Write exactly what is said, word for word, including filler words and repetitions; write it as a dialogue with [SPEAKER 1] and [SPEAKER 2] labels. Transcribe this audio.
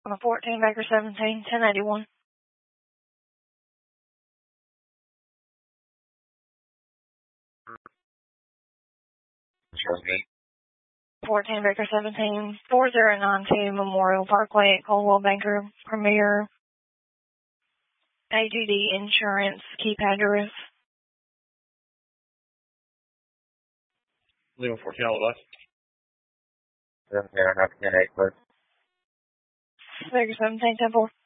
[SPEAKER 1] Uh, fourteen Baker seventeen, ten eighty-one. fourteen Baker seventeen, four zero nine two Memorial Parkway at Coldwell Banker Premier. A G D Insurance, keep address.
[SPEAKER 2] Lima fourteen, all left.
[SPEAKER 3] seven zero nine ten eight, please.
[SPEAKER 1] Baker seventeen, ten four.